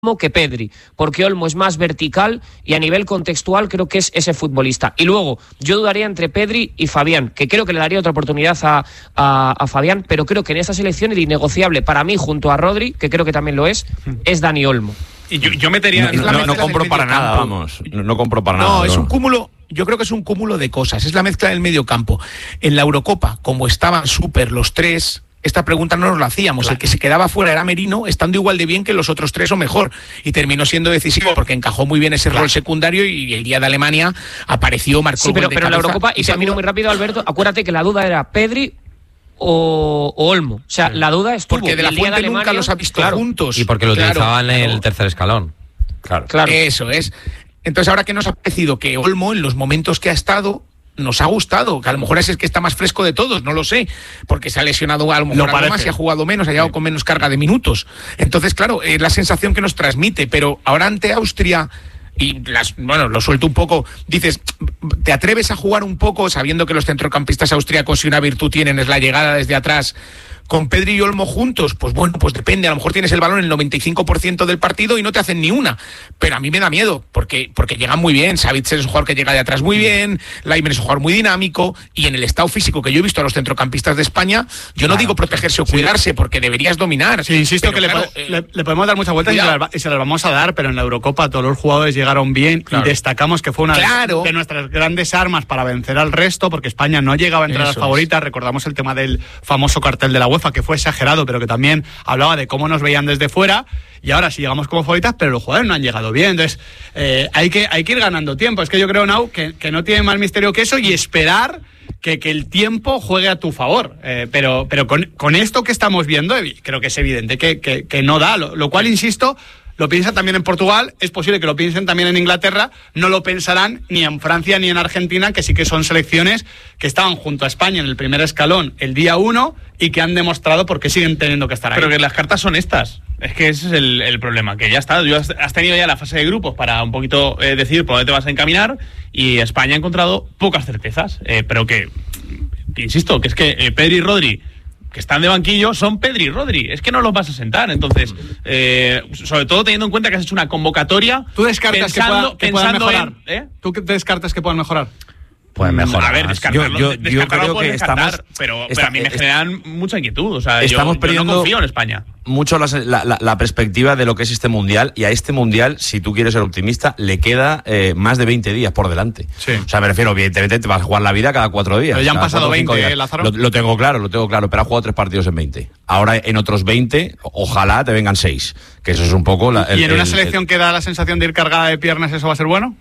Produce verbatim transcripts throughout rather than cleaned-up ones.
que Pedri, porque Olmo es más vertical y a nivel contextual creo que es ese futbolista. Y luego, yo dudaría entre Pedri y Fabián, que creo que le daría otra oportunidad a, a, a Fabián, pero creo que en esta selección el innegociable para mí, junto a Rodri, que creo que también lo es, es Dani Olmo. Y yo, yo metería... No, no, no, no compro para nada, vamos. No, no compro para nada. No, es un cúmulo... Yo creo que es un cúmulo de cosas. Es la mezcla del medio campo. En la Eurocopa, como estaban súper los tres... Esta pregunta no nos la hacíamos. Claro. El que se quedaba fuera era Merino, estando igual de bien que los otros tres o mejor. Y terminó siendo decisivo porque encajó muy bien ese claro. rol secundario y el día de Alemania apareció, marcó sí, pero, de pero en la Eurocopa, y termino muy rápido, Alberto, acuérdate que la duda era Pedri o, o Olmo. O sea, sí. la duda estuvo. Porque de la Fuente de Alemania, nunca los ha visto claro. juntos. Y porque lo claro, utilizaban en claro. el tercer escalón. Claro. claro. Eso es. Entonces, ahora que nos ha parecido que Olmo, en los momentos que ha estado... nos ha gustado, que a lo mejor es el que está más fresco de todos, no lo sé, porque se ha lesionado a lo mejor algo más y ha jugado menos, ha llegado sí. con menos carga de minutos. Entonces, claro, es la sensación que nos transmite, pero ahora ante Austria, y las, bueno, lo suelto un poco, dices, ¿te atreves a jugar un poco sabiendo que los centrocampistas austríacos, si una virtud tienen, es la llegada desde atrás, con Pedri y Olmo juntos? Pues bueno, pues depende, a lo mejor tienes el balón el noventa y cinco por ciento del partido y no te hacen ni una, pero a mí me da miedo, porque, porque llegan muy bien, Savitzer es un jugador que llega de atrás muy bien, Laimer es un jugador muy dinámico, y en el estado físico que yo he visto a los centrocampistas de España, yo no claro. digo protegerse o sí. cuidarse, porque deberías dominar. Sí, insisto pero que claro, le, eh, le, le podemos dar muchas vueltas y se, las, y se las vamos a dar, pero en la Eurocopa todos los jugadores llegaron bien claro. y destacamos que fue una claro. de nuestras grandes armas para vencer al resto, porque España no llegaba entre Eso las favoritas, es. recordamos el tema del famoso cartel de la UEFA, que fue exagerado, pero que también hablaba de cómo nos veían desde fuera, y ahora sí llegamos como favoritas, pero los jugadores no han llegado bien. Entonces eh, hay, que, hay que ir ganando tiempo. Es que yo creo, Nau, que, que no tiene más misterio que eso, y esperar que, que el tiempo juegue a tu favor. Eh, pero pero con, con esto que estamos viendo, creo que es evidente que, que, que no da, lo, lo cual, insisto, lo piensan también en Portugal, es posible que lo piensen también en Inglaterra, no lo pensarán ni en Francia ni en Argentina, que sí que son selecciones que estaban junto a España en el primer escalón el día uno y que han demostrado por qué siguen teniendo que estar ahí. Pero que las cartas son estas. Es que ese es el, el problema, que ya está, has, has tenido ya la fase de grupos para un poquito eh, decir por dónde te vas a encaminar, y España ha encontrado pocas certezas, eh, pero que, que, insisto, que es que eh, Pedri y Rodri, que están de banquillo, son Pedri y Rodri. Es que no los vas a sentar. Entonces, eh, sobre todo teniendo en cuenta que has hecho una convocatoria. ¿Tú descartas pensando, que, pueda, que pensando puedan mejorar? En, ¿eh? ¿Tú descartas que puedan mejorar? Pueden mejorar. A ver, descartarlo, yo, yo, yo creo que descartar, estamos... Pero, está, pero a mí me está, generan mucha inquietud. O sea, estamos yo, perdiendo yo no confío en España. Mucho la, la, la perspectiva de lo que es este Mundial, y a este Mundial, si tú quieres ser optimista, le queda eh, más de veinte días por delante. Sí. O sea, me refiero, evidentemente te vas a jugar la vida cada cuatro días. Pero ya han pasado cuatro, veinte, Lázaro. Lo, lo tengo claro, lo tengo claro, pero ha jugado tres partidos en veinte. Ahora en otros veinte, ojalá te vengan seis. Que eso es un poco... La, el, ¿Y en una el, selección el, que da la sensación de ir cargada de piernas, eso va a ser bueno?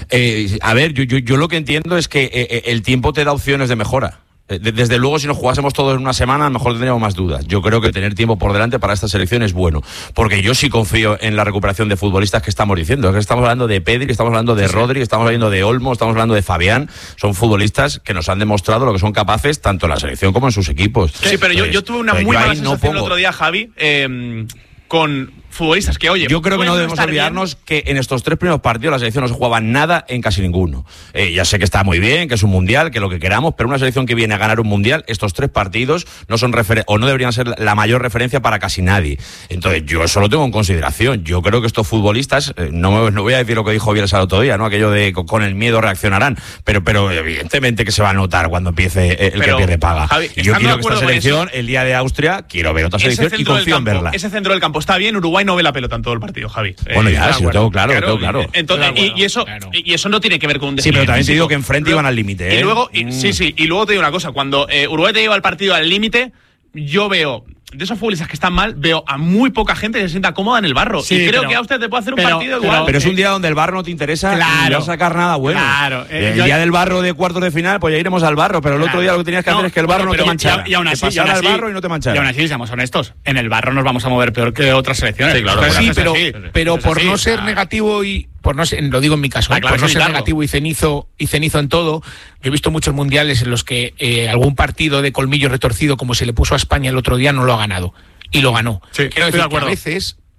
Eh, a ver, yo, yo, yo lo que entiendo es que eh, el tiempo te da opciones de mejora. Eh, desde luego, si nos jugásemos todos en una semana, a lo mejor tendríamos más dudas. Yo creo que tener tiempo por delante para esta selección es bueno, porque yo sí confío en la recuperación de futbolistas que estamos diciendo. Que estamos hablando de Pedri, estamos hablando de sí, Rodri, estamos hablando de Olmo, estamos hablando de Fabián. Son futbolistas que nos han demostrado lo que son capaces, tanto en la selección como en sus equipos. Sí, pero pues, yo, yo tuve una muy mala sensación no pongo... el otro día, Javi, eh, con futbolistas que, oye, yo creo que no debemos olvidarnos bien. Que en estos tres primeros partidos la selección no se jugaba nada en casi ninguno. Eh, ya sé que está muy bien, que es un mundial, que lo que queramos, pero una selección que viene a ganar un mundial, estos tres partidos no son refer- o no deberían ser la mayor referencia para casi nadie. Entonces yo eso lo tengo en consideración. Yo creo que estos futbolistas, eh, no, no voy a decir lo que dijo Bielsa el otro día, ¿no? Aquello de con el miedo reaccionarán, pero pero evidentemente que se va a notar cuando empiece eh, el pero, que pierde paga. Javi, y yo quiero que esta selección, el día de Austria, quiero ver otra selección y confío en verla. Ese centro del campo está bien, Uruguay no ve la pelota en todo el partido, Javi. Bueno, ya, eh, sí, lo tengo claro, claro, lo tengo claro. Entonces, y, y, eso, claro. y eso no tiene que ver con un sí, pero también te digo que enfrente luego, iban al límite, ¿eh? Y luego, y, mm. sí, sí, y luego te digo una cosa, cuando eh, Uruguay te lleva el partido al límite, yo veo, de esos futbolistas que están mal, veo a muy poca gente que se sienta cómoda en el barro. Sí, y creo pero, que Austria te puede hacer un pero, partido igual. Pero, pero es un día donde el barro no te interesa claro, y no vas a sacar nada bueno. Claro. Eh, el yo, día del barro de cuartos de final, pues ya iremos al barro, pero el claro, otro día lo que tenías que no, hacer es que el barro no te manchara. Y, y aún así, que pasara el barro y no te manchara. Y aún así, seamos honestos, en el barro nos vamos a mover peor que otras selecciones. Sí, claro, pues sí, pero, así, pero es por así, no ser claro. negativo y por no ser, lo digo en mi caso, ah, claro, por no ser largo. negativo y cenizo y cenizo en todo, yo he visto muchos mundiales en los que eh, algún partido de colmillo retorcido como se le puso a España el otro día no lo ha ganado. Y lo ganó. Sí, Quiero decir que a veces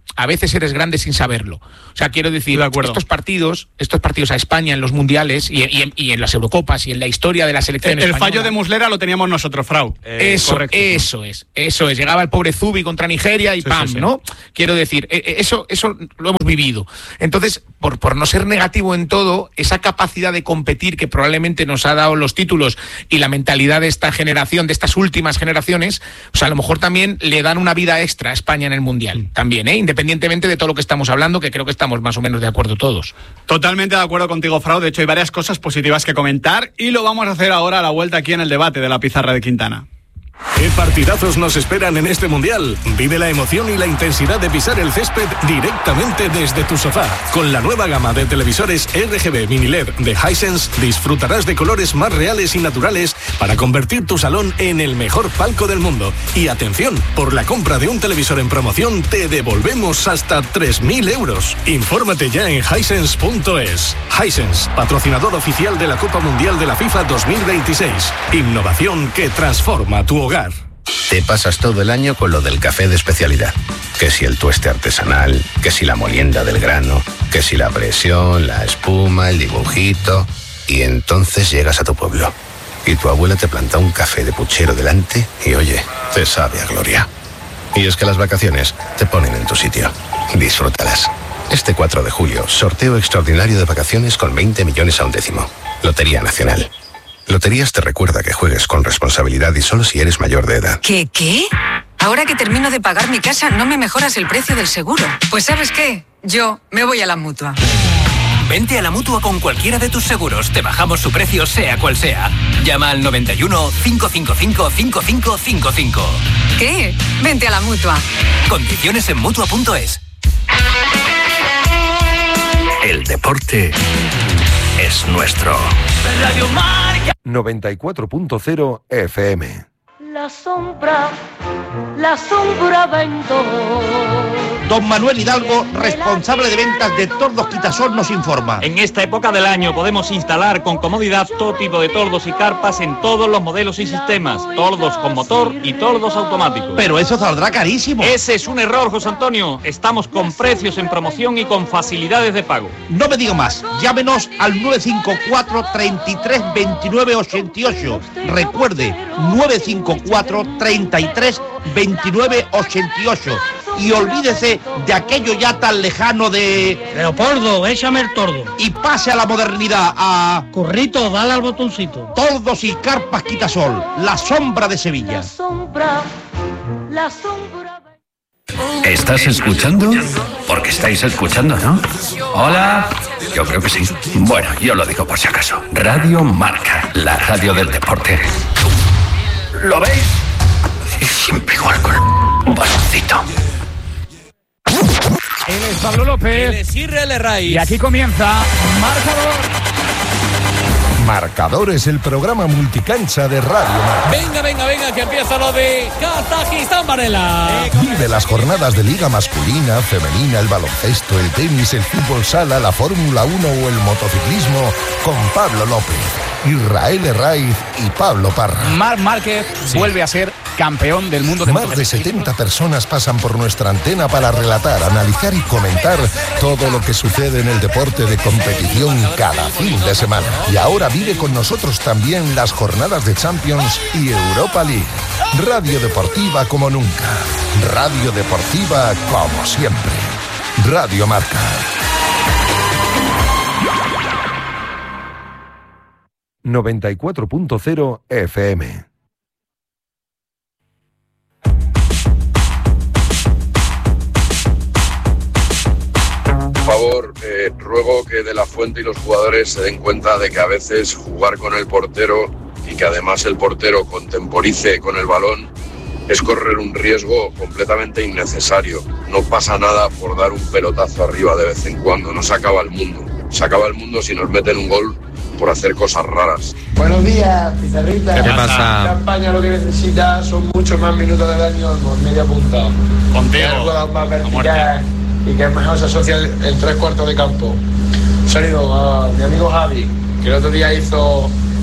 a veces eres grande sin saberlo. O sea, quiero decir, estos partidos, estos partidos a España en los mundiales y, y, y en las Eurocopas y en la historia de la selección el, española. El fallo de Muslera lo teníamos nosotros, Frau. Eh, eso, correcto. eso es, eso es. Llegaba el pobre Zubi contra Nigeria y sí, ¡pam!, sí, sí. ¿no? Quiero decir, eso, eso lo hemos vivido. Entonces, por, por no ser negativo en todo, esa capacidad de competir que probablemente nos ha dado los títulos y la mentalidad de esta generación, de estas últimas generaciones, pues a lo mejor también le dan una vida extra a España en el Mundial. También, ¿eh? Independientemente Independientemente de todo lo que estamos hablando, que creo que estamos más o menos de acuerdo todos. Totalmente de acuerdo contigo, Frau. De hecho, hay varias cosas positivas que comentar y lo vamos a hacer ahora a la vuelta aquí en el debate de la pizarra de Quintana. ¿Qué partidazos nos esperan en este Mundial? Vive la emoción y la intensidad de pisar el césped directamente desde tu sofá. Con la nueva gama de televisores R G B Mini L E D de Hisense disfrutarás de colores más reales y naturales para convertir tu salón en el mejor palco del mundo. Y atención, por la compra de un televisor en promoción te devolvemos hasta tres mil euros. Infórmate ya en hisense punto es. Hisense, patrocinador oficial de la Copa Mundial de la FIFA dos mil veintiséis. Innovación que transforma tu hogar. Te pasas todo el año con lo del café de especialidad. Que si el tueste artesanal, que si la molienda del grano, que si la presión, la espuma, el dibujito. Y entonces llegas a tu pueblo y tu abuela te planta un café de puchero delante y oye, te sabe a gloria. Y es que las vacaciones te ponen en tu sitio. Disfrútalas. Este cuatro de julio, sorteo extraordinario de vacaciones con veinte millones a un décimo. Lotería Nacional. Loterías te recuerda que juegues con responsabilidad y solo si eres mayor de edad. ¿Qué, qué? Ahora que termino de pagar mi casa, ¿no me mejoras el precio del seguro? Pues ¿sabes qué? Yo me voy a la Mutua. Vente a la Mutua con cualquiera de tus seguros. Te bajamos su precio sea cual sea. Llama al noventa y uno, cinco cinco cinco, cinco cinco cinco cinco. ¿Qué? Vente a la Mutua. Condiciones en Mutua punto es. El deporte es nuestro. Radio Marca noventa y cuatro punto cero F M. La sombra, la sombra vento. Don Manuel Hidalgo, responsable de ventas de Tordos Quitasol, nos informa. En esta época del año podemos instalar con comodidad todo tipo de tordos y carpas en todos los modelos y sistemas. Tordos con motor y tordos automáticos. Pero eso saldrá carísimo. Ese es un error, José Antonio. Estamos con precios en promoción y con facilidades de pago. No me digo más. Llámenos al nueve cinco cuatro, treinta y tres, veintinueve ochenta y ocho. Recuerde, nueve cinco cuatro, treinta y tres, veintinueve ochenta y ocho. Y olvídese de aquello ya tan lejano de... Leopoldo, échame el tordo. Y pase a la modernidad, a... Corrito, dale al botoncito. Tordos y carpas Quitasol, la sombra de Sevilla. La sombra, la sombra... ¿Estás escuchando? Porque estáis escuchando, ¿no? Hola. Yo creo que sí. Bueno, yo lo digo por si acaso. Radio Marca, la radio del deporte. ¿Lo veis? Siempre igual con un baloncito. Él es Pablo López. Él es Israel Herraiz. Y aquí comienza Marcador. Marcador es el programa multicancha de Radio Marca. Venga, venga, venga, que empieza lo de Kazajistán, Varela. Vive las jornadas de Liga masculina, femenina, el baloncesto, el tenis, el fútbol sala, la Fórmula uno o el motociclismo con Pablo López, Israel Herraiz y Pablo Parra. Marc Márquez sí. vuelve a ser campeón del mundo de Más de setenta personas pasan por nuestra antena para relatar, analizar y comentar todo lo que sucede en el deporte de competición cada fin de semana. Y ahora vive con nosotros también las jornadas de Champions y Europa League. Radio Deportiva como nunca. Radio Deportiva como siempre. Radio Marca. noventa y cuatro punto cero F M. Por favor, eh, ruego que De La Fuente y los jugadores se den cuenta de que a veces jugar con el portero y que además el portero contemporice con el balón es correr un riesgo completamente innecesario. No pasa nada por dar un pelotazo arriba de vez en cuando, no se acaba el mundo. Se acaba el mundo si nos meten un gol por hacer cosas raras. Buenos días, Pizarrita. ¿Qué pasa? España lo que necesita son muchos más minutos de Dani Olmo, medio apuntado. Contigo. Más vertical y que mejor se asocia el, el tres cuartos de campo. Sonido a mi amigo Javi, que el otro día hizo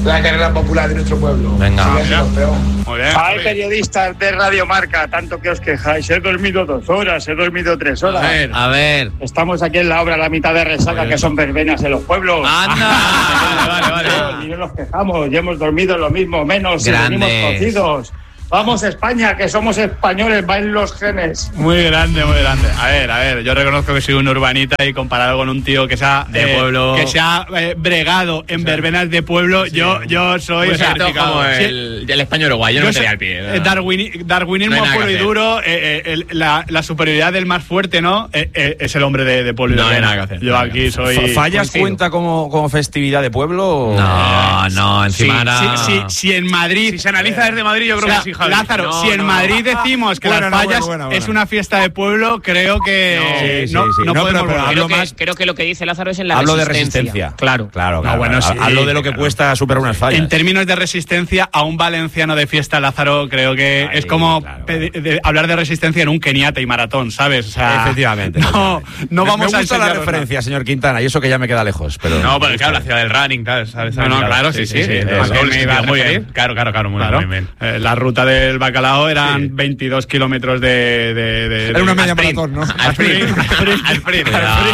la carrera popular de nuestro pueblo. Venga. Sigue siendo campeón. Muy bien. Hay periodistas de Radio Marca, tanto que os quejáis. He dormido dos horas, he dormido tres horas. A ver. A ver. Estamos aquí en la obra, la mitad de resaca, que son verbenas en los pueblos. ¡Anda! Vale, vale, vale. Y no nos quejamos, ya hemos dormido lo mismo, menos, y venimos cocidos. Vamos España, que somos españoles, va en los genes. Muy grande, muy grande. A ver, a ver, yo reconozco que soy un urbanita y comparado con un tío que se ha, de eh, pueblo, que se ha eh, bregado en sí. verbenas de pueblo, sí. yo, yo soy pues certificado como el, el español uruguay, yo no me tenía el pie. ¿no? Darwin, darwinismo no puro y duro, eh, eh, el, la, la superioridad del más fuerte, ¿no? Eh, eh, es el hombre de, de pueblo. No hay nada que hacer. Yo aquí soy. ¿Fallas cuenta como, como festividad de pueblo? No, no, encima. Sí, era... sí, sí, si en Madrid. Si se analiza desde Madrid, yo creo o sea, que sí, Javi. Lázaro, no, si en no, Madrid decimos que bueno, las fallas no, bueno, bueno, bueno. es una fiesta de pueblo, creo que no, sí, no, sí, sí. no, no podemos pero, pero creo, hablo que, más, creo que lo que dice Lázaro es en la hablo resistencia. de resistencia. Claro, claro, claro. No, bueno, sí, hablo de lo que claro. cuesta superar unas fallas. En términos de resistencia, a un valenciano de fiesta, Lázaro, creo que Ay, es como claro, de, de, hablar de resistencia en un keniata y maratón, ¿sabes? O sea, efectivamente. No, no me, vamos me a gusta la referencia, señor Quintana, y eso que ya me queda lejos. Pero no, pero claro, la ciudad del running, tal, ¿sabes? No, no, claro, sí, sí. sí, sí, sí me iba muy bien. Claro, claro, claro, muy, claro. muy bien. Eh, la ruta del bacalao eran sí. veintidós kilómetros de, de, de. Era una media sprint. maratón, ¿no? Al sprint. Al sprint.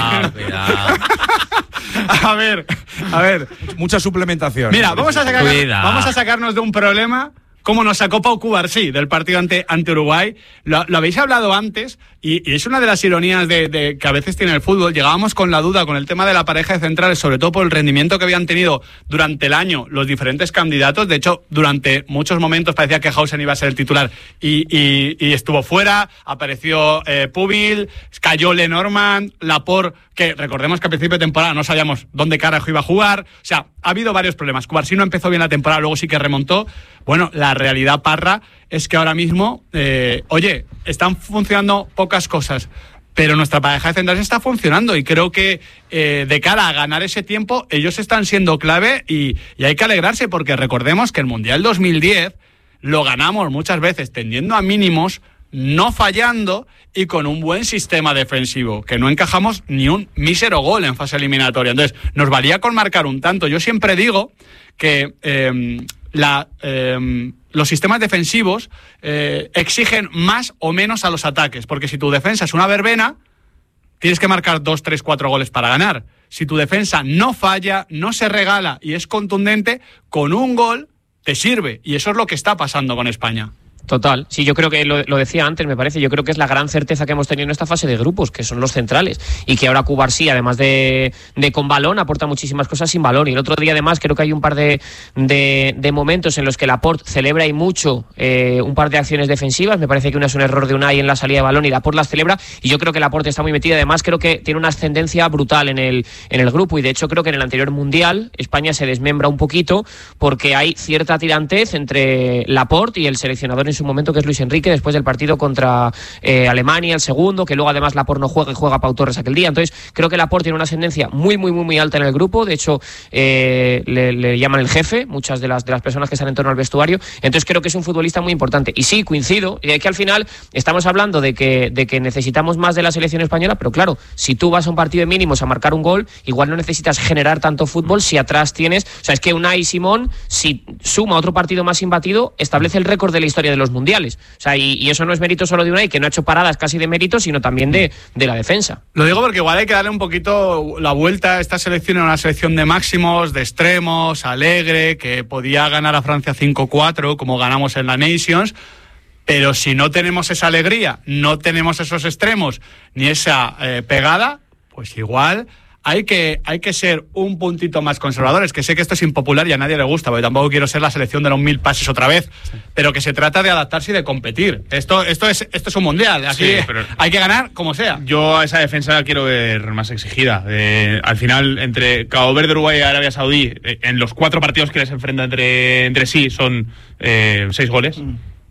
A ver, a ver. Mucha suplementación. Mira, vamos a, sacar, vamos a sacarnos de un problema como nos sacó Pau Cubarsí del partido ante, ante Uruguay. Lo, lo habéis hablado antes y, y es una de las ironías de, de que a veces tiene el fútbol. Llegábamos con la duda con el tema de la pareja de centrales, sobre todo por el rendimiento que habían tenido durante el año los diferentes candidatos. De hecho, durante muchos momentos parecía que Hausen iba a ser el titular y, y, y estuvo fuera. Apareció eh, Pubil, cayó Lenormand, Laporte, que recordemos que a principio de temporada no sabíamos dónde carajo iba a jugar. O sea, ha habido varios problemas. Cubarsí no empezó bien la temporada, luego sí que remontó. Bueno, la realidad, Parra, es que ahora mismo, eh, oye, están funcionando pocas cosas, pero nuestra pareja de centrales está funcionando y creo que eh, de cara a ganar ese tiempo, ellos están siendo clave y, y hay que alegrarse porque recordemos que el Mundial dos mil diez lo ganamos muchas veces tendiendo a mínimos, no fallando y con un buen sistema defensivo, que no encajamos ni un mísero gol en fase eliminatoria. Entonces, nos valía con marcar un tanto. Yo siempre digo que eh, la, eh, los sistemas defensivos eh, exigen más o menos a los ataques, porque si tu defensa es una verbena, tienes que marcar dos, tres, cuatro goles para ganar. Si tu defensa no falla, no se regala y es contundente, con un gol te sirve. Y eso es lo que está pasando con España. Total, sí, yo creo que lo, lo decía antes, me parece, yo creo que es la gran certeza que hemos tenido en esta fase de grupos, que son los centrales, y que ahora Cubarsí, además de, de con balón, aporta muchísimas cosas sin balón, y el otro día además creo que hay un par de, de, de momentos en los que Laporte celebra y mucho eh, un par de acciones defensivas, me parece que una es un error de Unai en la salida de balón y Laporte las celebra, y yo creo que Laporte está muy metido, además creo que tiene una ascendencia brutal en el, en el grupo, y de hecho creo que en el anterior Mundial España se desmembra un poquito, porque hay cierta tirantez entre Laporte y el seleccionador en su momento, que es Luis Enrique, después del partido contra eh, Alemania, el segundo, que luego además Laporte no juega y juega Pau Torres aquel día. Entonces creo que Laporte tiene una ascendencia muy, muy, muy, muy alta en el grupo. De hecho, eh, le, le llaman el jefe, muchas de las, de las personas que están en torno al vestuario. Entonces creo que es un futbolista muy importante. Y sí, coincido, y que al final estamos hablando de que, de que necesitamos más de la selección española, pero claro, si tú vas a un partido de mínimos a marcar un gol, igual no necesitas generar tanto fútbol si atrás tienes... O sea, es que Unai Simón, si suma otro partido más imbatido, establece el récord de la historia de los mundiales. O sea, y, y eso no es mérito solo de Unai, que no ha hecho paradas casi de mérito, sino también de, de la defensa. Lo digo porque igual hay que darle un poquito la vuelta a esta selección, en una selección de máximos, de extremos, alegre, que podía ganar a Francia cinco cuatro, como ganamos en la Nations, pero si no tenemos esa alegría, no tenemos esos extremos, ni esa eh, pegada, pues igual... Hay que, hay que ser un puntito más conservadores, que sé que esto es impopular y a nadie le gusta, porque tampoco quiero ser la selección de los mil pases otra vez, sí. Pero que se trata de adaptarse y de competir. Esto, esto, es, esto es un mundial, aquí sí, pero hay que ganar como sea. Yo a esa defensa la quiero ver más exigida. Eh, al final, entre Cabo Verde, Uruguay y Arabia Saudí, eh, en los cuatro partidos que les enfrentan entre, entre sí son eh, seis goles. Mm.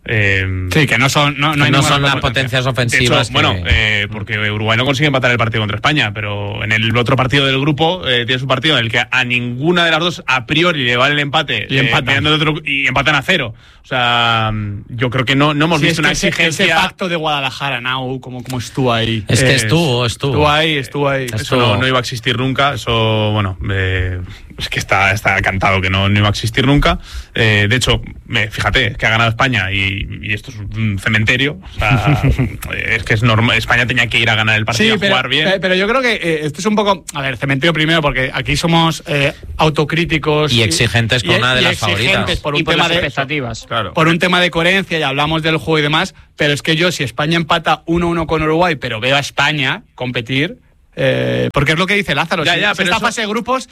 Eh, sí, que no son, no, no, hay no son las potencia. potencias ofensivas. De hecho, bueno, eh, porque Uruguay no consigue empatar el partido contra España, pero en el otro partido del grupo eh, tienes un partido en el que a ninguna de las dos a priori le vale el empate y, eh, empatan. Otro, y empatan a cero. O sea, yo creo que no, no hemos sí, visto es una ese, exigencia. Ese pacto de Guadalajara, Nau, como, como estuvo ahí. Es que estuvo, estuvo. Estuvo ahí, estuvo ahí. Eso estuvo. No, no iba a existir nunca. Eso, bueno, eh, es que está, está cantado que no, no iba a existir nunca. Eh, de hecho, eh, fíjate que ha ganado España y, y esto es un cementerio. O sea, es que es normal. España tenía que ir a ganar el partido, sí, pero, a jugar bien. Pero yo creo que eh, esto es un poco. A ver, cementerio primero, porque aquí somos eh, autocríticos y exigentes con y, una de y las favoritas. Por un y por tema las de expectativas. Claro. Por un tema de coherencia, y hablamos del juego y demás. Pero es que yo, si España empata uno uno con Uruguay, pero veo a España competir. Eh, porque es lo que dice Lázaro. Ya, si, ya, si pero esta eso... fase de grupos,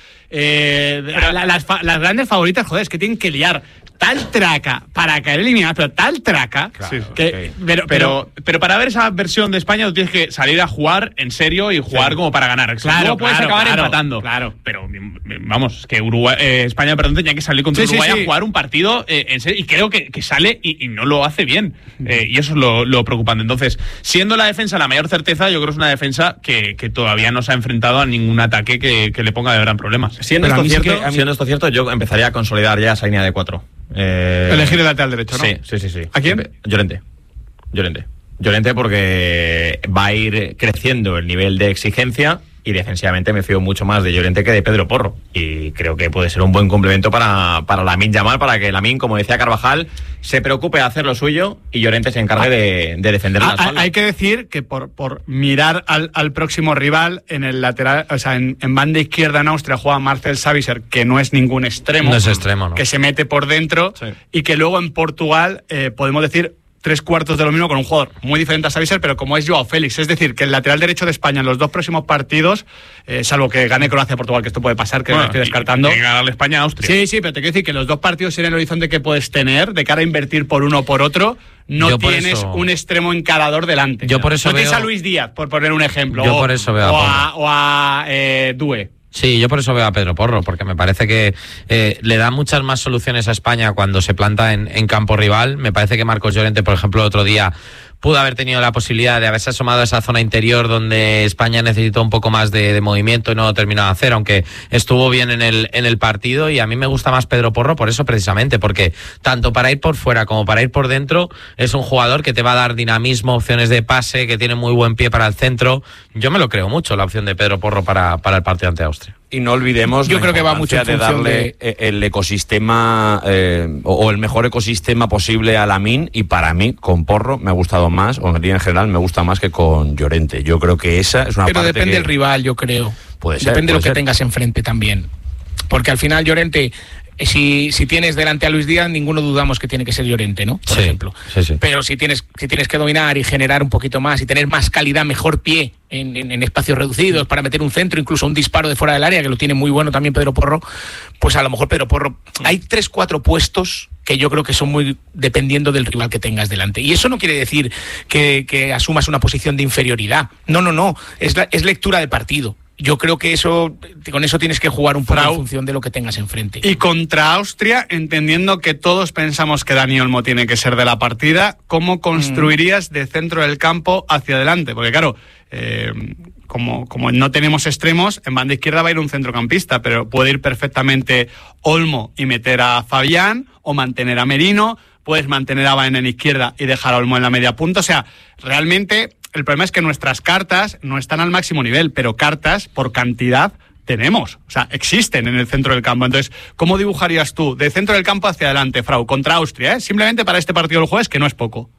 eh, la, la, las, las grandes favoritas, joder, es que tienen que liar tal traca para caer eliminadas, pero tal traca claro, que, okay. pero, pero, pero para ver esa versión de España tú tienes que salir a jugar en serio y jugar sí. como para ganar. Claro, no puedes claro, acabar claro, empatando. Claro. Pero vamos, que Uruguay, eh, España perdón, tenía que salir contra sí, Uruguay sí, sí. a jugar un partido eh, en serio y creo que, que sale y, y no lo hace bien. Eh, y eso es lo, lo preocupante. Entonces, siendo la defensa la mayor certeza, yo creo que es una defensa que, que todavía no se ha enfrentado a ningún ataque que, que le ponga de gran problemas. Siendo esto, cierto, sí que, siendo esto cierto, yo empezaría a consolidar ya esa línea de cuatro. Eh, Elegir el lateral derecho, ¿no? Sí, sí, sí, sí. ¿A quién? Llorente. Llorente. Llorente porque va a ir creciendo el nivel de exigencia y defensivamente me fío mucho más de Llorente que de Pedro Porro. Y creo que puede ser un buen complemento para, para Lamine Yamal, para que Lamine, como decía Carvajal, se preocupe de hacer lo suyo y Llorente se encargue de, de defender la espalda. Hay que decir que por, por mirar al, al próximo rival, en el lateral, o sea, en, en banda izquierda en Austria juega Marcel Sabitzer, que no es ningún extremo. No es extremo, ¿no? Que se mete por dentro sí. y que luego en Portugal eh, podemos decir tres cuartos de lo mismo con un jugador muy diferente a Sabitzer, pero como es Joao Félix. Es decir, que el lateral derecho de España en los dos próximos partidos, eh, salvo que gane Croacia-Portugal, que esto puede pasar, que bueno, lo estoy descartando. Tiene que ganarle España a Austria. Sí, sí, pero te quiero decir que los dos partidos en el horizonte que puedes tener, de cara a invertir por uno o por otro, no por tienes eso... un extremo encarador delante. Yo por eso no veo... tienes a Luis Díaz, por poner un ejemplo. Yo o, por eso veo o a, a, o a eh, Due. Sí, yo por eso veo a Pedro Porro, porque me parece que eh, le da muchas más soluciones a España cuando se planta en, en campo rival. Me parece que Marcos Llorente, por ejemplo, el otro día pudo haber tenido la posibilidad de haberse asomado a esa zona interior donde España necesitó un poco más de, de movimiento y no lo terminó de hacer, aunque estuvo bien en el, en el partido. Y a mí me gusta más Pedro Porro por eso precisamente, porque tanto para ir por fuera como para ir por dentro es un jugador que te va a dar dinamismo, opciones de pase, que tiene muy buen pie para el centro. Yo me lo creo mucho, la opción de Pedro Porro para, para el partido ante Austria. Y no olvidemos yo creo que va mucho en de darle de... el ecosistema eh, o el mejor ecosistema posible a Lamine, y para mí con Porro me ha gustado más, o en general me gusta más que con Llorente. Yo creo que esa es una pero parte depende que... del rival, yo creo. Puede ser, depende de lo que ser. tengas enfrente también, porque al final Llorente, si, si tienes delante a Luis Díaz, ninguno dudamos que tiene que ser Llorente, ¿no? Por sí, ejemplo. Sí, sí. Pero si tienes, si tienes que dominar y generar un poquito más y tener más calidad, mejor pie en, en, en espacios reducidos para meter un centro, incluso un disparo de fuera del área, que lo tiene muy bueno también Pedro Porro, pues a lo mejor Pedro Porro... Hay tres, cuatro puestos que yo creo que son muy dependiendo del rival que tengas delante. Y eso no quiere decir que, que asumas una posición de inferioridad. No, no, no. Es, la, es lectura de partido. Yo creo que eso, con eso tienes que jugar un poco Frau. en función de lo que tengas enfrente. Y contra Austria, entendiendo que todos pensamos que Dani Olmo tiene que ser de la partida, ¿cómo construirías mm. de centro del campo hacia adelante? Porque claro, eh, como, como no tenemos extremos, en banda izquierda va a ir un centrocampista, pero puede ir perfectamente Olmo y meter a Fabián, o mantener a Merino, puedes mantener a Baena en izquierda y dejar a Olmo en la media punta. O sea, realmente... El problema es que nuestras cartas no están al máximo nivel, pero cartas por cantidad tenemos, o sea, existen en el centro del campo. Entonces, ¿cómo dibujarías tú de centro del campo hacia adelante, Frau, contra Austria, eh? Simplemente para este partido del jueves, que no es poco?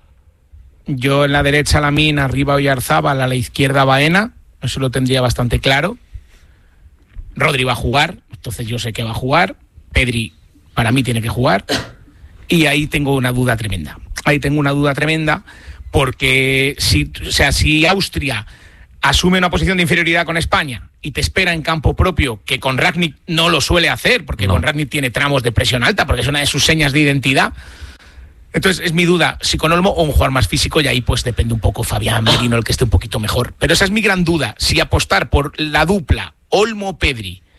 Yo en la derecha Lamine, arriba Oyarzábal, a la izquierda Baena, eso lo tendría bastante claro. Rodri va a jugar, entonces yo sé que va a jugar. Pedri, para mí, tiene que jugar. Y ahí tengo una duda tremenda. Ahí tengo una duda tremenda. Porque si, o sea, si Austria asume una posición de inferioridad con España y te espera en campo propio, que con Rangnick no lo suele hacer, porque no. con Rangnick tiene tramos de presión alta, porque es una de sus señas de identidad. Entonces es mi duda, si con Olmo o un jugador más físico, y ahí pues depende un poco Fabián Merino, el que esté un poquito mejor. Pero esa es mi gran duda, si apostar por la dupla Olmo-Pedri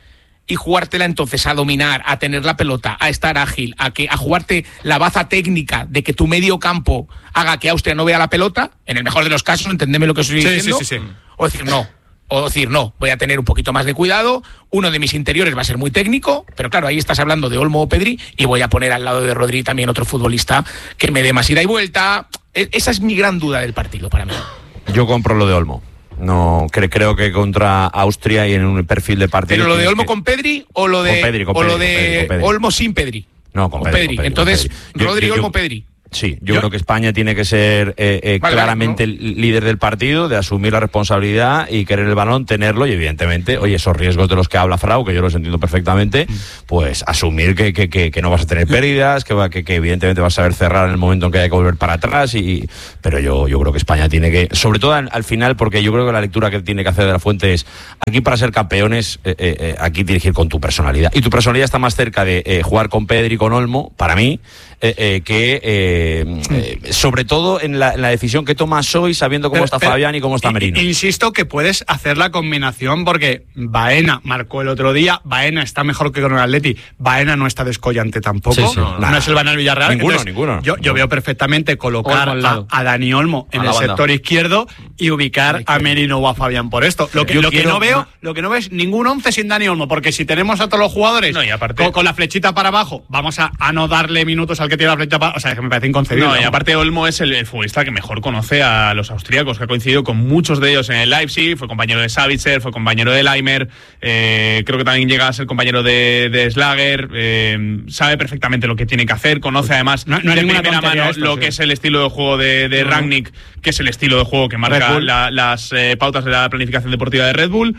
y jugártela entonces a dominar, a tener la pelota, a estar ágil, a que a jugarte la baza técnica de que tu medio campo haga que Austria no vea la pelota, en el mejor de los casos, entendeme lo que estoy sí, diciendo, sí, sí, sí. o decir no, o decir no, voy a tener un poquito más de cuidado, uno de mis interiores va a ser muy técnico, pero claro, ahí estás hablando de Olmo o Pedri, y voy a poner al lado de Rodri también otro futbolista que me dé más ida y vuelta. Esa es mi gran duda del partido para mí. Yo compro lo de Olmo. No, cre- creo que contra Austria y en un perfil de partido. ¿Pero lo de Olmo que... con Pedri o lo de, con Pedri, con o Pedri, lo de con Pedri, con Pedri. Olmo sin Pedri? No, con, con Pedri, Pedri. con Pedri. Entonces, con Pedri. Rodri, yo, yo, Olmo, yo, Pedri. Sí, yo, yo creo que España tiene que ser eh, eh, vale, claramente vale, ¿no? el líder del partido, de asumir la responsabilidad y querer el balón, tenerlo y evidentemente, oye, esos riesgos de los que habla Frau, que yo los entiendo perfectamente, pues asumir que, que, que, que no vas a tener pérdidas, que, va, que, que evidentemente vas a saber cerrar en el momento en que haya que volver para atrás, y pero yo, yo creo que España tiene que, sobre todo al, al final, porque yo creo que la lectura que tiene que hacer de la Fuente es, aquí para ser campeones, eh, eh, aquí tienes que ir con tu personalidad, y tu personalidad está más cerca de eh, jugar con Pedri y con Olmo, para mí, eh, eh, que eh, eh, sobre todo en la, en la decisión que tomas hoy, sabiendo cómo Pero, está pero, Fabián y cómo está Merino. Insisto que puedes hacer la combinación porque Baena marcó el otro día, Baena está mejor que con el Atleti, Baena no está descollante tampoco, Sí, sí. no, Nah. no es el Baena del Villarreal. Ninguno, Entonces, ninguno. Yo, yo veo perfectamente colocar Olmo al a, lado. a Dani Olmo en A el la banda. sector izquierdo y ubicar a Merino o a Fabián por esto. Lo que, Yo lo que quiero no veo, una- lo que no veo es ningún once sin Dani Olmo, porque si tenemos a todos los jugadores No, y aparte- con, con la flechita para abajo, vamos a, a no darle minutos al que tiene la flechita para, o sea, que me parece inconcebible. No, y ¿no? aparte Olmo es el, el futbolista que mejor conoce a los austríacos, que ha coincidido con muchos de ellos en el Leipzig, fue compañero de Savitzer, fue compañero de Leimer, eh, creo que también llega a ser compañero de, de Schlager, eh, sabe perfectamente lo que tiene que hacer, conoce además No- no hay de ninguna primera tontería mano esto, lo sí. que es el estilo de juego de, de No. Rangnick, que es el estilo de juego que marca Red Bull. la- las eh, pautas de la planificación deportiva de Red Bull.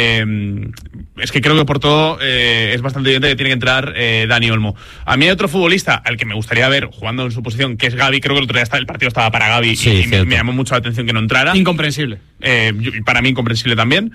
Eh, es que creo que por todo eh, es bastante evidente que tiene que entrar eh, Dani Olmo. A mí hay otro futbolista al que me gustaría ver jugando en su posición, que es Gavi. Creo que el otro día está- el partido estaba para Gavi Sí, y, y me, cierto. me llamó mucho la atención que no entrara. Incomprensible. Eh, yo- y para mí incomprensible también.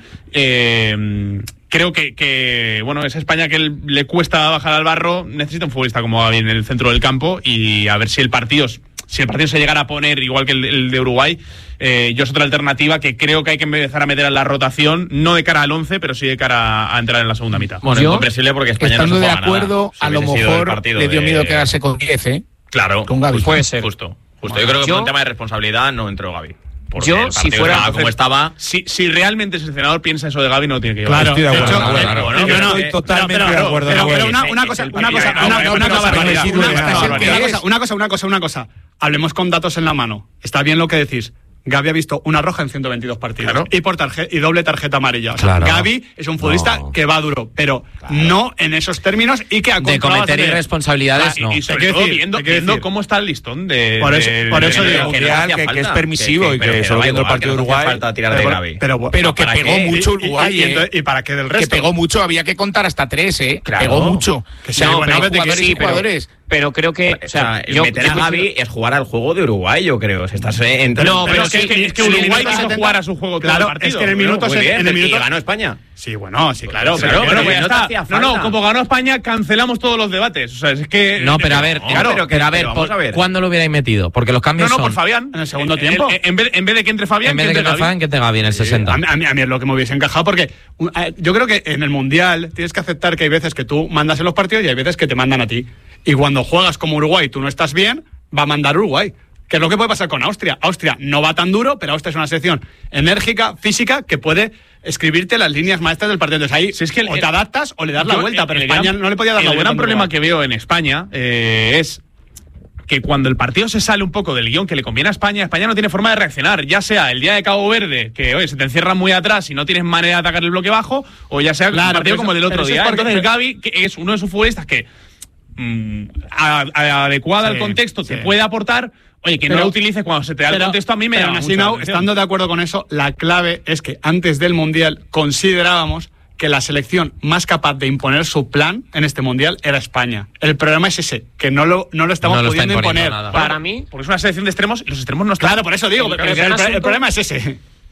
Eh, creo que, que, bueno, esa España que el- le cuesta bajar al barro necesita un futbolista como Gavi en el centro del campo, y a ver si el partido, si el partido se llegara a poner igual que el, el de Uruguay, eh, yo es otra alternativa que creo que hay que empezar a meter en la rotación, no de cara al once, pero sí de cara a entrar en la segunda mitad. Bueno, Yo, incomprensible porque España Estando no se de juega acuerdo, nada. Si a lo hubiese sido el mejor partido le dio de- miedo quedarse con diez, ¿eh? Claro, Con Gavi. Puede ser. Justo, justo. Yo creo que Yo- por un tema de responsabilidad no entró Gavi. Porque Yo, el si partido fuera- estaba como estaba. Si, si realmente ese entrenador piensa eso de Gavi, no tiene que llevar. Claro, Estoy de de acuerdo, hecho, de acuerdo. eh, Bueno, yo pero- no, pero- totalmente pero- de acuerdo, pero- de pero acuerdo. una, una cosa, El una partido cosa, era- una, era una una cosa, barbaridad, una- una una barbaridad. cosa, una cosa, una cosa, una cosa. Hablemos con datos en la mano. Está bien lo que decís. Gavi ha visto una roja en ciento veintidós partidos. Claro. Y por tarje- y doble tarjeta amarilla. O sea, Claro. Gavi es un futbolista No. que va duro, pero no en esos términos y que ha De controlado cometer bastante. irresponsabilidades, Ah, y- no. y, sobre Te quiero todo decir, viendo, te quiero viendo decir. cómo está el listón de. Por eso- de- por de- eso de- digo, de- que no Mundial, hacía que- que falta, es permisivo y que pero solo da viendo el igual, partido que de no hacía Uruguay. falta tirar de Pero- Gavi. pero- Pero que ¿para pegó qué? mucho Y- y- Uruguay, y, ¿eh? entonces- ¿Y para qué del Que resto? pegó mucho, había que contar hasta tres, ¿eh? Claro. Pegó mucho. Que sí, O sea, bueno, bueno, pero que jugadores sí, y pero- jugadores. Pero creo que, o sea, el yo, meter yo a Gavi coincido- es jugar al juego de Uruguay, yo creo. Si estás eh, entre- No, Pero pero es que, sí, es que sí, Uruguay minuto quiso setenta. jugar a su juego todo Claro, el partido. es que en el Bueno, minuto Muy se- bien, en el pero- minuto y ganó España. Sí, bueno, sí, claro. Pero- pero, pero pero que ya no te está. hacía No, no, falta. como ganó España, cancelamos todos los debates. O sea, es que. No, pero a ver, No, claro, pero pero, a ver, pero vamos por- a ver. ¿cuándo lo hubierais metido? Porque los No, cambios no, son... por Fabián. En el segundo En- tiempo. En, en vez, en vez de que entre Fabián, En vez de que entre te Gavi. Fabián, que te Gavi en el sesenta. A mí, a mí- a mí es lo que me hubiese encajado porque uh, eh, yo creo que en el Mundial tienes que aceptar que hay veces que tú mandas en los partidos y hay veces que te mandan a ti. Y cuando juegas como Uruguay y tú no estás bien, va a mandar Uruguay. Que es lo que puede pasar con Austria. Austria no va tan duro, pero Austria es una selección enérgica, física, que puede escribirte las líneas maestras del partido. Entonces ahí Si es que el- o te adaptas o le das la Yo, vuelta, el- pero el España gran- no le podía dar la El vuelta. gran con problema Uruguay. que veo en España eh, es que cuando el partido se sale un poco del guión que le conviene a España, España no tiene forma de reaccionar, ya sea el día de Cabo Verde, que oye, se te encierran muy atrás y no tienes manera de atacar el bloque bajo, o ya sea Claro, un partido pero como el del eso- otro pero eso día. es porque- Entonces Gavi, que es uno de sus futbolistas que mm, a- a- adecuada Sí, al contexto te sí. puede aportar, oye, que no Pero- lo utilices cuando se te da el Pero- contexto, a mí me pero llama aún mucho así, la Nau, atención. estando de acuerdo con eso, la clave es que antes del Mundial considerábamos que la selección más capaz de imponer su plan en este Mundial era España. El problema es ese, que no lo, no lo estamos No lo está pudiendo imponiendo imponer. nada. Para mí, Porque es una selección de extremos y los extremos no están. Claro, por eso digo, El- pero el el, gran el asunto- problema es ese.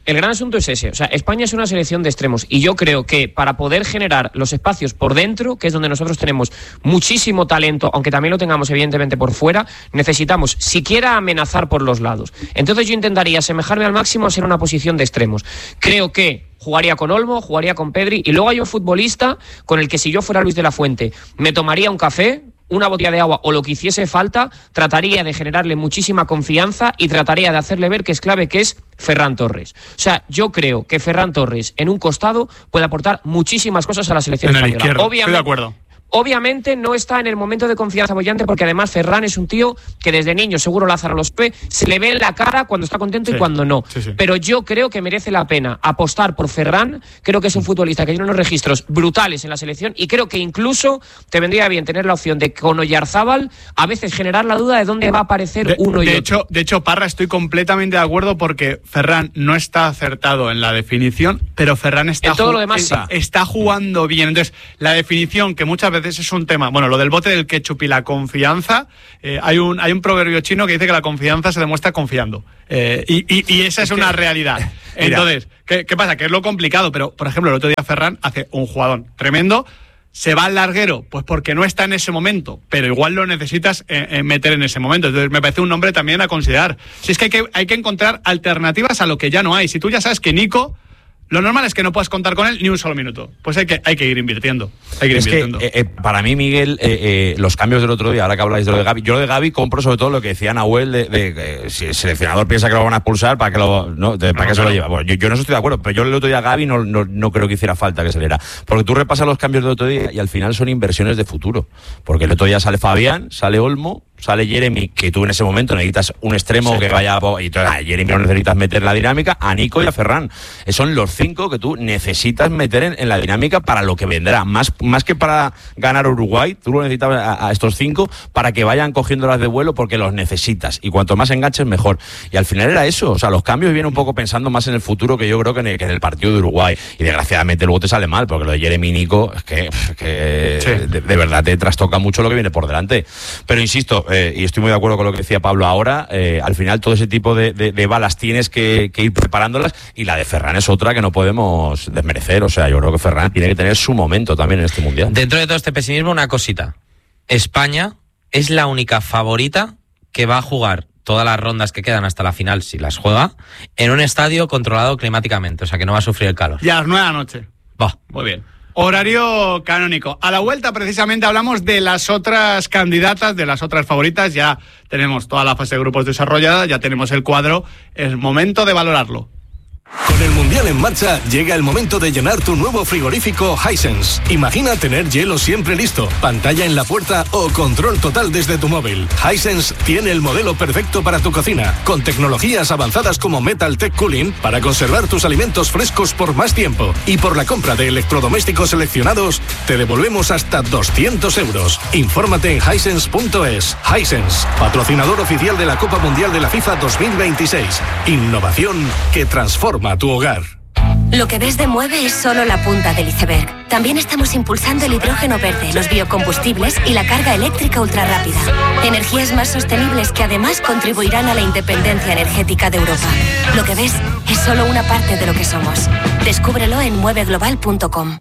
el gran asunto es ese. O sea, España es una selección de extremos y yo creo que para poder generar los espacios por dentro, que es donde nosotros tenemos muchísimo talento, aunque también lo tengamos evidentemente por fuera, necesitamos siquiera amenazar por los lados. Entonces yo intentaría asemejarme al máximo a ser una posición de extremos. Creo que jugaría con Olmo, jugaría con Pedri y luego hay un futbolista con el que si yo fuera Luis de la Fuente me tomaría un café, una botella de agua o lo que hiciese falta, trataría de generarle muchísima confianza y trataría de hacerle ver que es clave, que es Ferran Torres. O sea, yo creo que Ferran Torres en un costado puede aportar muchísimas cosas a la selección en el española. Izquierdo, Obviamente, estoy de acuerdo. Obviamente no está en el momento de confianza bollante porque además Ferran es un tío que desde niño, seguro Lázaro los ve, se le ve en la cara cuando está contento sí, y cuando no. Sí, sí. Pero yo creo que merece la pena apostar por Ferran. Creo que es un futbolista que tiene unos registros brutales en la selección y creo que incluso te vendría bien tener la opción de con Oyarzábal a veces generar la duda de dónde va a aparecer de, uno y de otro. Hecho, de hecho, Parra, estoy completamente de acuerdo porque Ferran no está acertado en la definición, pero Ferran está, en todo lo demás, está, sí. está jugando bien. Entonces, la definición, que muchas veces es un tema... Bueno, lo del bote del ketchup y la confianza, eh, hay un hay un proverbio chino que dice que la confianza se demuestra confiando. Eh, y, y, y esa es una realidad. Entonces, ¿qué, ¿qué pasa? Que es lo complicado, pero, por ejemplo, el otro día Ferran hace un jugadón tremendo. ¿Se va al larguero? Pues porque no está en ese momento, pero igual lo necesitas eh, eh, meter en ese momento. Entonces me parece un nombre también a considerar. Si es que hay, que hay que encontrar alternativas a lo que ya no hay. Si tú ya sabes que Nico... Lo normal es que no puedas contar con él ni un solo minuto. Pues hay que, hay que ir invirtiendo. Hay que ir es invirtiendo. Que, eh, eh, para mí, Miguel, eh, eh, los cambios del otro día, ahora que habláis de lo de Gavi, yo lo de Gavi compro sobre todo lo que decía Nahuel de, de, de si el seleccionador piensa que lo van a expulsar, ¿para qué, lo, no, de, ¿para no, qué se lo lleva? Bueno, yo, yo no estoy de acuerdo, pero yo el otro día a Gavi no, no, no creo que hiciera falta que se le diera. Porque tú repasas los cambios del otro día y al final son inversiones de futuro. Porque el otro día sale Fabián, sale Olmo, sale Jeremy, que tú en ese momento necesitas un extremo sí, que vaya a, y entonces a Jeremy no necesitas meter la dinámica, a Nico y a Ferran. Son los cinco que tú necesitas meter en, en la dinámica para lo que vendrá. Más, más que para ganar Uruguay, tú lo necesitas a, a estos cinco para que vayan cogiéndolas de vuelo porque los necesitas. Y cuanto más enganches, mejor. Y al final era eso. O sea, los cambios vienen un poco pensando más en el futuro que yo creo que en el, que en el partido de Uruguay. Y desgraciadamente luego te sale mal, porque lo de Jeremy y Nico es que, que sí. de, de verdad te trastoca mucho lo que viene por delante. Pero insisto, Eh, y estoy muy de acuerdo con lo que decía Pablo ahora, eh, al final todo ese tipo de, de, de balas tienes que, que ir preparándolas y la de Ferran es otra que no podemos desmerecer. O sea, yo creo que Ferran tiene que tener su momento también en este Mundial. Dentro de todo este pesimismo, una cosita. España es la única favorita que va a jugar todas las rondas que quedan hasta la final, si las juega, en un estadio controlado climáticamente, o sea que no va a sufrir el calor. Y a las nueve de la noche. Va. Muy bien. Horario canónico. A la vuelta, precisamente, hablamos de las otras candidatas, de las otras favoritas. Ya tenemos toda la fase de grupos desarrollada, ya tenemos el cuadro. Es momento de valorarlo. Con el Mundial en marcha, llega el momento de llenar tu nuevo frigorífico Hisense. Imagina tener hielo siempre listo, pantalla en la puerta o control total desde tu móvil. Hisense tiene el modelo perfecto para tu cocina, con tecnologías avanzadas como Metal Tech Cooling para conservar tus alimentos frescos por más tiempo. Y por la compra de electrodomésticos seleccionados, te devolvemos hasta doscientos euros. Infórmate en hisense punto es. Hisense, patrocinador oficial de la Copa Mundial de la FIFA dos mil veintiséis. Innovación que transforma a tu hogar. Lo que ves de Mueve es solo la punta del iceberg. También estamos impulsando el hidrógeno verde, los biocombustibles y la carga eléctrica ultrarrápida. Energías más sostenibles que además contribuirán a la independencia energética de Europa. Lo que ves es solo una parte de lo que somos. Descúbrelo en mueve global punto com.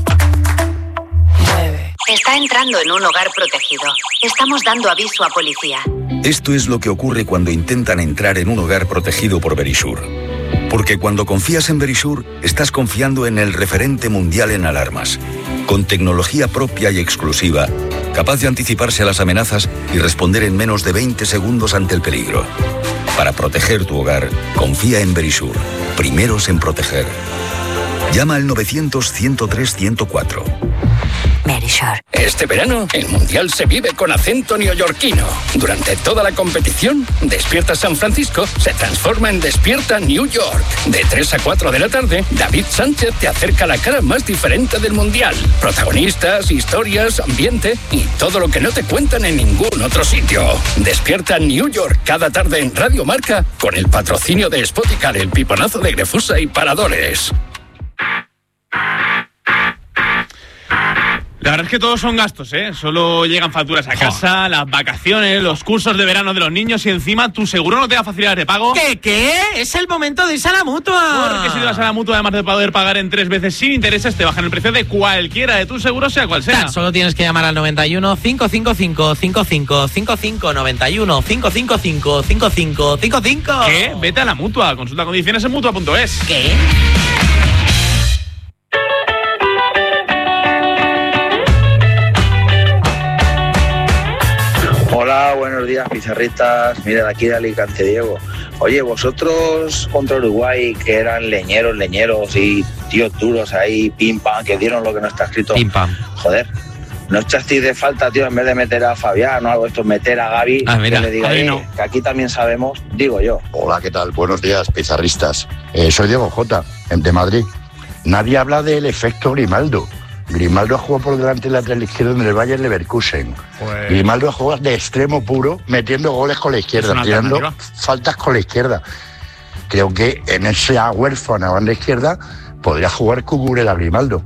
Está entrando en un hogar protegido. Estamos dando aviso a policía. Esto es lo que ocurre cuando intentan entrar en un hogar protegido por Verisure. Porque cuando confías en Verisure, estás confiando en el referente mundial en alarmas. Con tecnología propia y exclusiva, capaz de anticiparse a las amenazas y responder en menos de veinte segundos ante el peligro. Para proteger tu hogar, confía en Verisure. Primeros en proteger. Llama al novecientos, ciento tres, ciento cuatro. Verisure. Este verano, el Mundial se vive con acento neoyorquino. Durante toda la competición, Despierta San Francisco se transforma en Despierta New York. De tres a cuatro de la tarde, David Sánchez te acerca la cara más diferente del Mundial. Protagonistas, historias, ambiente y todo lo que no te cuentan en ningún otro sitio. Despierta New York cada tarde en Radio Marca con el patrocinio de Spoticar, el piponazo de Grefusa y Paradores. La verdad es que todos son gastos, ¿eh? Solo llegan facturas a casa, las vacaciones, los cursos de verano de los niños y encima tu seguro no te da facilidades de pago. ¿Qué, qué? Es el momento de irse a la Mutua. Porque si te vas a la Mutua, además de poder pagar en tres veces sin intereses, te bajan el precio de cualquiera de tus seguros, sea cual sea. Tan solo tienes que llamar al noventa y uno, cinco cinco cinco, cinco cinco cinco cinco, noventa y uno, cinco cinco cinco, cinco cinco cinco cinco. ¿Qué? Vete a la Mutua. Consulta condiciones en mutua punto es. ¿Qué? Hola, buenos días, pizarristas. Mira, de aquí de Alicante, Diego. Oye, vosotros contra Uruguay, que eran leñeros, leñeros y tíos duros ahí, pim pam, que dieron lo que no está escrito. Pim pam. Joder, no echasteis de falta, tío, en vez de meter a Fabián o algo, esto, meter a Gaby, ah, mira, que le diga, no. que aquí también sabemos, digo yo. Hola, ¿qué tal? Buenos días, pizarristas. Eh, soy Diego J, de Madrid. Nadie habla del efecto Grimaldo. Grimaldo jugó por delante del lateral izquierdo en el Bayern Leverkusen. Pues... Grimaldo juega de extremo puro, metiendo goles con la izquierda, tirando faltas con la izquierda. Creo que en esa huérfana banda izquierda podría jugar Cucurella Grimaldo.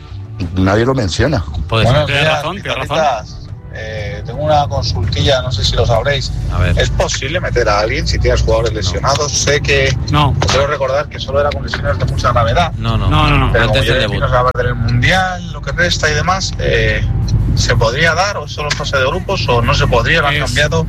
Nadie lo menciona. Puede ser. Tienes razón, tienes razón. Eh, tengo una consultilla, no sé si lo sabréis. A ver. ¿Es posible meter a alguien si tienes jugadores lesionados? No. Sé que no. Quiero recordar que solo era con lesiones de mucha gravedad. No, no, no, no, no. Pero antes como del debut. No se va a perder el mundial, lo que resta y demás, eh, ¿se podría dar o solo en fase de grupos o no se podría? Lo han es... cambiado.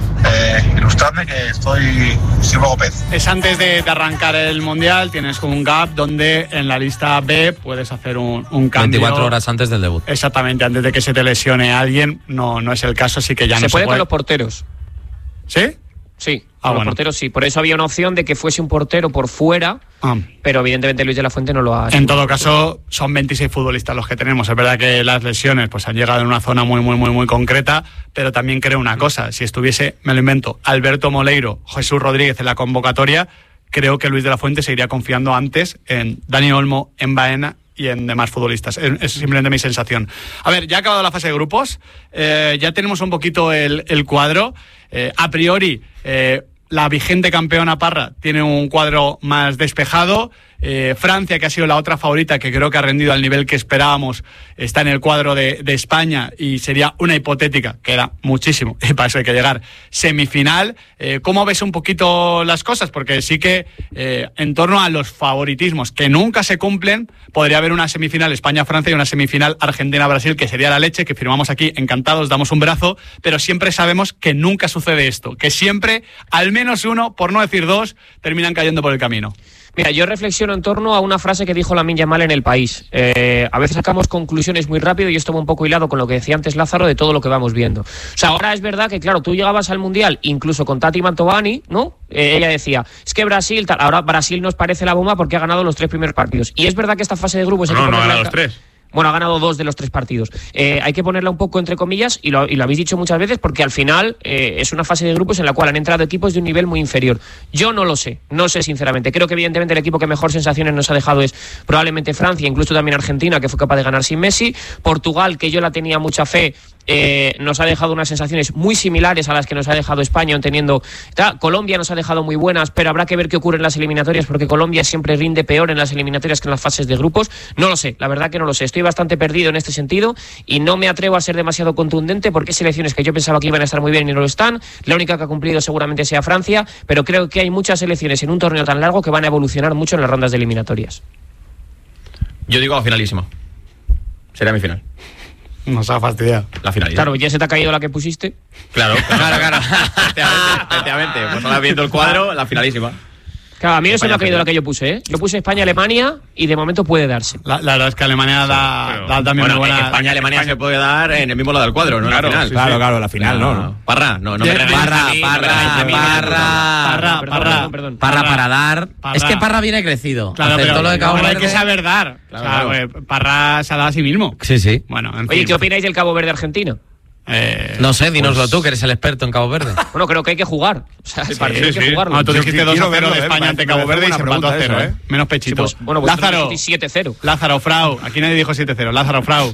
Eh, ilustradme que estoy sin poco pez. Es antes de, de arrancar el mundial, tienes un gap donde en la lista B puedes hacer un, un cambio. veinticuatro horas antes del debut. Exactamente, antes de que se te lesione alguien. No, no es el caso, así que ya se no puede se puede. con los porteros. ¿Sí? Sí, ah, con bueno. los porteros sí. Por eso había una opción de que fuese un portero por fuera, ah. pero evidentemente Luis de la Fuente no lo ha... En todo caso, son veintiséis futbolistas los que tenemos. Es verdad que las lesiones pues han llegado en una zona muy, muy, muy, muy concreta, pero también creo una cosa. Si estuviese, me lo invento, Alberto Moleiro, Jesús Rodríguez en la convocatoria, creo que Luis de la Fuente seguiría confiando antes en Dani Olmo, en Baena y en demás futbolistas. Es simplemente mi sensación. A ver, ya ha acabado la fase de grupos, eh, ya tenemos un poquito el, el cuadro. Eh, a priori, eh, la vigente campeona Parra tiene un cuadro más despejado. Eh, Francia, que ha sido la otra favorita, que creo que ha rendido al nivel que esperábamos, está en el cuadro de, de España y sería una hipotética, que era muchísimo, y para eso hay que llegar, semifinal. Eh, ¿Cómo ves un poquito las cosas? Porque sí que eh, en torno a los favoritismos que nunca se cumplen, podría haber una semifinal España-Francia y una semifinal Argentina-Brasil, que sería la leche, que firmamos aquí encantados, damos un brazo, pero siempre sabemos que nunca sucede esto, que siempre al menos uno, por no decir dos, terminan cayendo por el camino. Mira, yo reflexiono en torno a una frase que dijo Lamine Yamal en El País. Eh, a veces sacamos conclusiones muy rápido y esto va un poco hilado con lo que decía antes Lázaro de todo lo que vamos viendo. O sea, ahora es verdad que, claro, tú llegabas al Mundial, incluso con Tati Mantovani, ¿no? Eh, ella decía, es que Brasil, tal, ahora Brasil nos parece la bomba porque ha ganado los tres primeros partidos. Y es verdad que esta fase de grupos... No, no ha ganado los tres. Bueno, ha ganado dos de los tres partidos. Eh, hay que ponerla un poco entre comillas, y lo, y lo habéis dicho muchas veces, porque al final eh, es una fase de grupos en la cual han entrado equipos de un nivel muy inferior. Yo no lo sé, no sé sinceramente. Creo que evidentemente el equipo que mejor sensaciones nos ha dejado es probablemente Francia, incluso también Argentina, que fue capaz de ganar sin Messi. Portugal, que yo la tenía mucha fe, eh, nos ha dejado unas sensaciones muy similares a las que nos ha dejado España, teniendo... Colombia nos ha dejado muy buenas, pero habrá que ver qué ocurre en las eliminatorias, porque Colombia siempre rinde peor en las eliminatorias que en las fases de grupos. No lo sé, la verdad que no lo sé. Estoy bastante perdido en este sentido y no me atrevo a ser demasiado contundente porque hay selecciones que yo pensaba que iban a estar muy bien y no lo están. La única que ha cumplido seguramente sea Francia, pero creo que hay muchas selecciones en un torneo tan largo que van a evolucionar mucho en las rondas de eliminatorias. Yo digo la finalísima. Sería mi final. Nos ha fastidiado. La finalísima. Claro, ya se te ha caído la que pusiste. Claro, claro, claro. efectivamente, efectivamente. Pues ahora viendo el cuadro, la finalísima. Claro, a mí no España se me ha caído la que yo puse, ¿eh? Yo puse España-Alemania y de momento puede darse. La, la verdad es que Alemania da, pero, da también bueno, muy buena... España-Alemania se puede dar en el mismo lado del cuadro, no claro, en la final. Sí, claro, sí. claro, la final no. no. Parra, no, no me regañes Parra, a mí, Parra, no me Parra, Parra, Parra, perdón, perdón. Parra para dar. Parra. Es que Parra viene crecido. Claro, Aceptó pero lo de Cabo no, Verde. hay que saber dar. Claro, o sea, claro. Parra se ha dado a sí mismo. Sí, sí. Bueno, en Oye, fin, ¿qué opináis del Cabo Verde-Argentina? Eh, no sé, dínoslo pues... tú, que eres el experto en Cabo Verde. Bueno, creo que hay que jugar. O sea, sí, sí, sí, hay sí. que jugarlo. No, tú dijiste dos a cero de España ver, ante Cabo Verde y se empató a cero, ¿eh? Menos pechito. Sí, pues, bueno, Lázaro. siete cero. Lázaro, Frau. Aquí nadie dijo siete cero. Lázaro, Frau.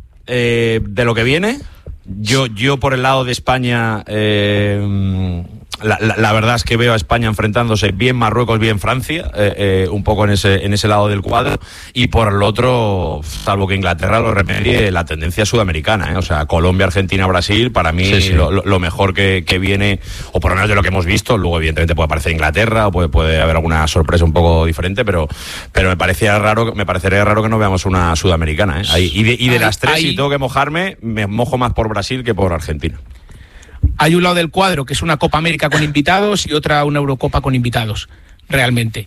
Eh, de lo que viene, yo, yo por el lado de España... Eh, la, la, la verdad es que veo a España enfrentándose bien Marruecos, bien Francia, eh, eh, un poco en ese, en ese lado del cuadro, y por el otro, salvo que Inglaterra lo remedie, la tendencia sudamericana, ¿eh? O sea, Colombia, Argentina, Brasil, para mí sí, sí. Lo, lo mejor que, que viene, o por lo menos de lo que hemos visto, luego evidentemente puede aparecer Inglaterra, o puede, puede haber alguna sorpresa un poco diferente, pero, pero me parecía raro, me parecería raro que no veamos una sudamericana, ¿eh? Ahí, y, de, y de ahí, las tres, ahí... si tengo que mojarme, me mojo más por Brasil que por Argentina. Hay un lado del cuadro que es una Copa América con invitados y otra una Eurocopa con invitados, realmente.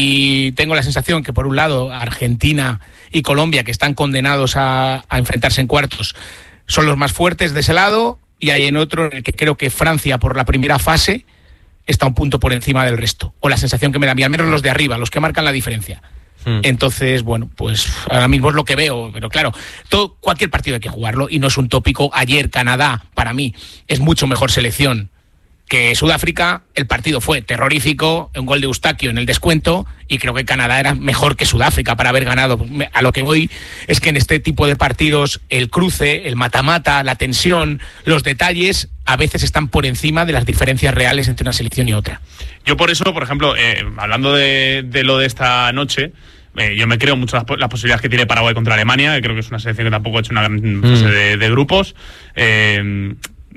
Y tengo la sensación que por un lado Argentina y Colombia, que están condenados a, a enfrentarse en cuartos, son los más fuertes de ese lado, y hay en otro en el que creo que Francia, por la primera fase, está un punto por encima del resto. O la sensación que me da a mí, al menos los de arriba, los que marcan la diferencia. Hmm. Entonces, bueno, pues ahora mismo es lo que veo, pero claro, todo, cualquier partido hay que jugarlo y no es un tópico. Ayer Canadá, para mí, es mucho mejor selección que Sudáfrica. El partido fue terrorífico, un gol de Eustaquio en el descuento, y creo que Canadá era mejor que Sudáfrica para haber ganado. A lo que voy es que en este tipo de partidos el cruce, el mata-mata, la tensión, los detalles a veces están por encima de las diferencias reales entre una selección y otra. Yo por eso, por ejemplo, eh, hablando de, de lo de esta noche, eh, yo me creo mucho las, las posibilidades que tiene Paraguay contra Alemania, que creo que es una selección que tampoco ha hecho una gran fase mm. de, de grupos. Eh,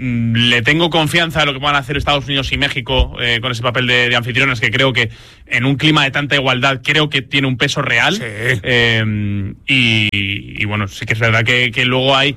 Le tengo confianza en lo que puedan hacer Estados Unidos y México eh, con ese papel de, de anfitriones, que creo que en un clima de tanta igualdad creo que tiene un peso real. Sí. Eh, y, y bueno, sí que es verdad que, que luego hay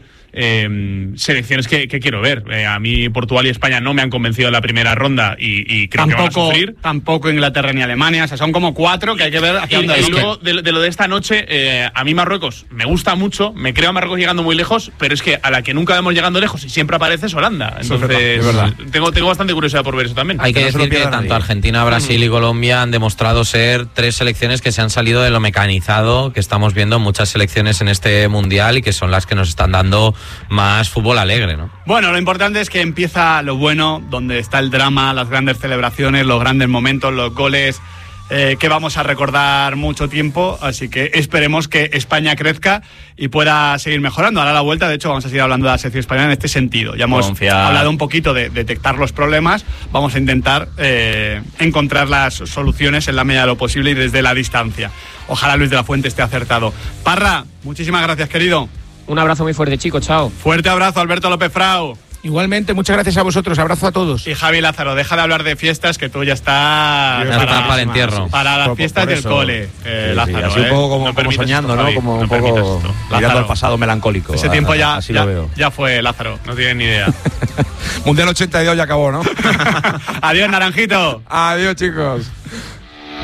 eh, selecciones que, que quiero ver. Eh, a mí Portugal y España no me han convencido en la primera ronda y, y creo tampoco, que van a sufrir. Tampoco Inglaterra ni Alemania, o sea, son como cuatro que hay que ver hacia dónde. Y, y luego de, de lo de esta noche, eh, a mí Marruecos me gusta mucho, me creo a Marruecos llegando muy lejos, pero es que a la que nunca vemos llegando lejos y siempre aparece es Holanda. Entonces, es verdad, es verdad. Tengo, tengo bastante curiosidad por ver eso también. Hay que, que no decir que tanto nadie. Argentina, Brasil y Colombia han demostrado ser tres selecciones que se han salido de lo mecanizado que estamos viendo en muchas selecciones en este mundial y que son las que nos están dando más fútbol alegre, ¿no? Bueno, lo importante es que empieza lo bueno, donde está el drama, las grandes celebraciones, los grandes momentos, los goles eh, que vamos a recordar mucho tiempo, así que esperemos que España crezca y pueda seguir mejorando. Ahora a la vuelta, de hecho, vamos a seguir hablando de la selección española en este sentido. Ya hemos Confiar. hablado un poquito de detectar los problemas, vamos a intentar eh, encontrar las soluciones en la medida de lo posible y desde la distancia. Ojalá Luis de la Fuente esté acertado. Parra, muchísimas gracias, querido. Un abrazo muy fuerte, chicos, chao. Fuerte abrazo, Alberto López Frau. Igualmente, muchas gracias a vosotros, abrazo a todos. Y Javi Lázaro, deja de hablar de fiestas, que tú ya estás ya para, está para el entierro. Para las por, fiestas por del cole, eh, sí, Lázaro. Sí, así eh. un poco como, no como soñando, esto, ¿no? Como no un poco mirando al pasado melancólico. Ese tiempo ya, así ya, lo veo. ya fue, Lázaro, no tienes ni idea. Mundial ochenta y dos ya acabó, ¿no? Adiós, Naranjito. Adiós, chicos.